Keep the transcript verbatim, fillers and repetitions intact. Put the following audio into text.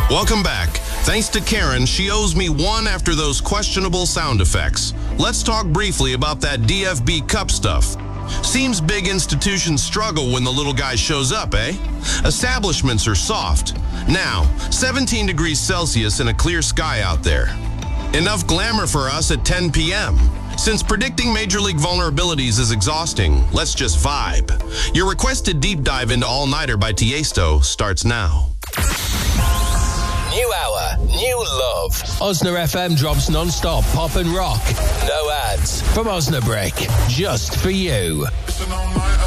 Welcome back. Thanks to Karen, she owes me one after those questionable sound effects. Let's talk briefly about that D F B Cup stuff. Seems big institutions struggle when the little guy shows up, eh? Establishments are soft. Now, seventeen degrees Celsius and a clear sky out there. Enough glamour for us at ten p.m. Since predicting Major League vulnerabilities is exhausting, let's just vibe. Your requested deep dive into All Nighter by Tiesto starts now. New hour, new love. Osna F M drops non-stop pop and rock. No ads from Osnabrick, just for you.